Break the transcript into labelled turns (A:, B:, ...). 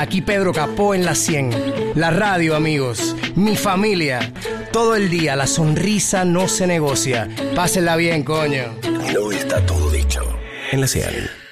A: Aquí Pedro Capó en la 100. La radio, amigos. Mi familia. Todo el día, la sonrisa no se negocia. Pásenla bien, coño.
B: No está todo dicho. En la 100.